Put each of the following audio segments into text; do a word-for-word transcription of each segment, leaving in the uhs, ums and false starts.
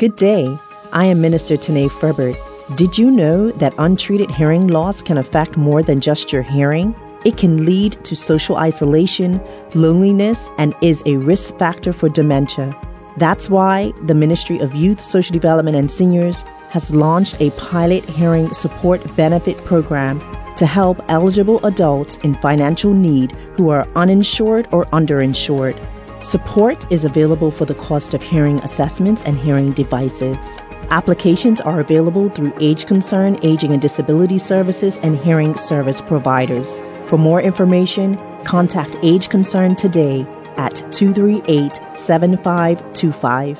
Good day. I am Minister Tanae Ferbert. Did you know that untreated hearing loss can affect more than just your hearing? It can lead to social isolation, loneliness, and is a risk factor for dementia. That's why the Ministry of Youth, Social Development, and Seniors has launched a pilot hearing support benefit program to help eligible adults in financial need who are uninsured or underinsured. Support is available for the cost of hearing assessments and hearing devices. Applications are available through Age Concern, Aging and Disability Services, and hearing service providers. For more information, contact Age Concern today at two three eight, seven five two five.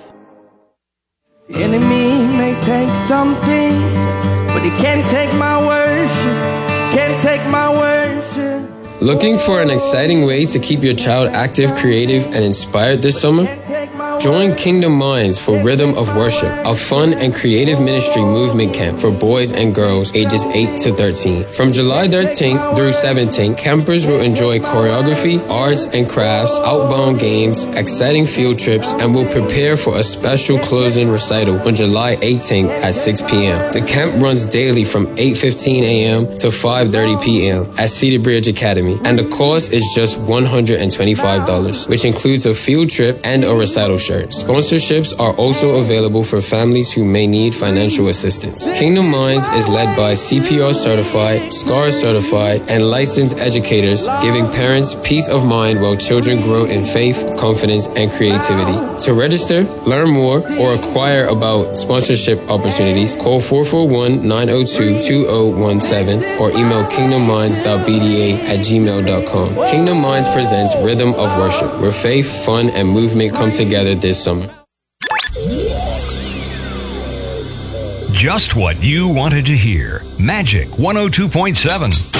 The enemy may take some things, but he can't take my worship, can't take my worship. Looking for an exciting way to keep your child active, creative, and inspired this summer? Join Kingdom Minds for Rhythm of Worship, a fun and creative ministry movement camp for boys and girls ages eight to thirteen. From July thirteenth through seventeenth, campers will enjoy choreography, arts and crafts, outbound games, exciting field trips, and will prepare for a special closing recital on July eighteenth at six p.m. The camp runs daily from eight fifteen a.m. to five thirty p.m. at Cedar Bridge Academy, and the cost is just one hundred twenty-five dollars, which includes a field trip and a recital shirt. Sponsorships are also available for families who may need financial assistance. Kingdom Minds is led by C P R certified, SCAR certified, and licensed educators, giving parents peace of mind while children grow in faith, confidence, and creativity. To register, learn more, or acquire about sponsorship opportunities, call four four one, nine zero two, two zero one seven or email kingdom minds dot b d a at gmail dot com. Kingdom Minds presents Rhythm of Worship, where faith, fun, and movement come together this summer. Just what you wanted to hear. Magic one oh two point seven.